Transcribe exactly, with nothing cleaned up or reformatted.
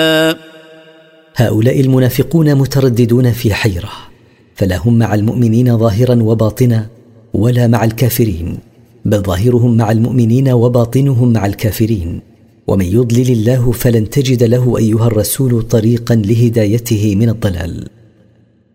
هؤلاء المنافقون مترددون في حيرة، فلا هم مع المؤمنين ظاهرا وباطنا ولا مع الكافرين، بل ظاهرهم مع المؤمنين وباطنهم مع الكافرين. ومن يضلل الله فلن تجد له أيها الرسول طريقا لهدايته من الضلال.